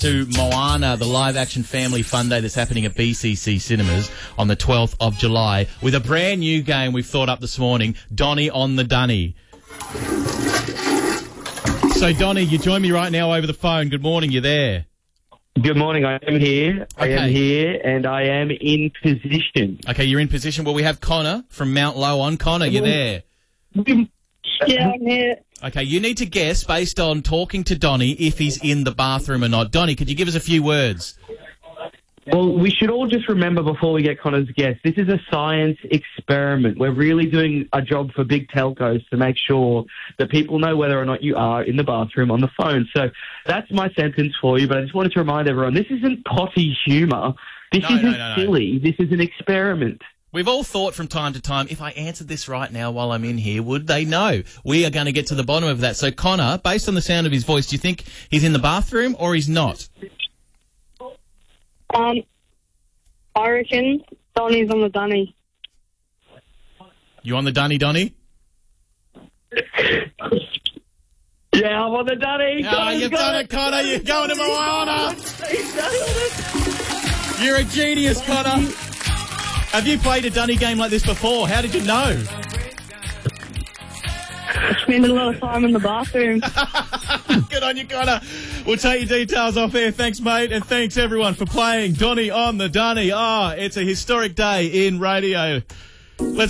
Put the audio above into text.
To Moana, the live-action family fun day that's happening at BCC Cinemas on the 12th of July with a brand new game we've thought up this morning, Donny on the Dunny. So, Donny, you join me right now over the phone. Good morning, you there? Good morning, I am here. Okay. I am here and I am in position. Okay, you're in position. Well, we have Connor from Mount Low on. Connor, you there? Yeah, I'm here. Okay, you need to guess based on talking to Donny if he's in the bathroom or not. Donny, could you give us a few words? Well, we should all just remember before we get Connor's guess, this is a science experiment. We're really doing a job for big telcos to make sure that people know whether or not you are in the bathroom on the phone. So that's my sentence for you, but I just wanted to remind everyone, this isn't potty humour. This isn't silly. This is an experiment. We've all thought from time to time, if I answered this right now while I'm in here, would they know? We are going to get to the bottom of that. So, Connor, based on the sound of his voice, do you think he's in the bathroom or he's not? I reckon Donny's on the dunny. You on the dunny, Donny? Yeah, I'm on the dunny. Oh, you've done it, Connor. You're going to Moana. You're a genius, Connor. Have you played a dunny game like this before? How did you know? I spend a lot of time in the bathroom. Good on you, Connor. We'll take your details off air. Thanks, mate, and thanks, everyone, for playing Donny on the Dunny. Oh, it's a historic day in radio. Let's